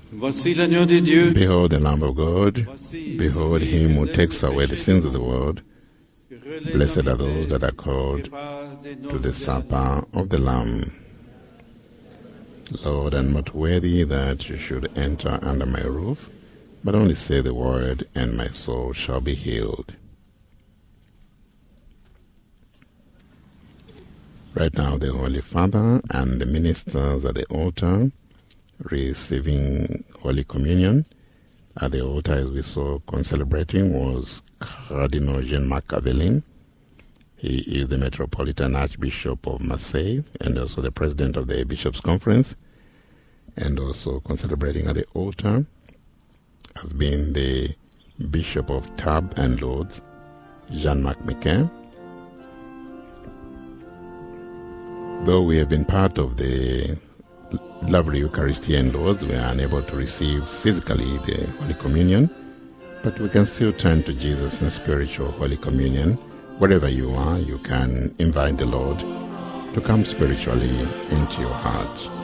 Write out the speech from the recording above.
Voici l'agneau de Dieu. Behold the Lamb of God. Behold him who takes away the sins of the world. Blessed are those that are called to the supper of the Lamb. Lord, I'm not worthy that you should enter under my roof, but only say the word, and my soul shall be healed. Right now, the Holy Father and the ministers at the altar receiving Holy Communion. At the altar, as we saw, concelebrating was Cardinal Jean-Marc Aveline. He is the Metropolitan Archbishop of Marseille and also the President of the Bishops' Conference. And also concelebrating at the altar has been the Bishop of Tarbes and Lourdes, Jean-Marc Miquel. Though we have been part of the lovely Eucharistia in Lourdes, we are unable to receive physically the Holy Communion, but we can still turn to Jesus in spiritual Holy Communion. Wherever you are, you can invite the Lord to come spiritually into your heart.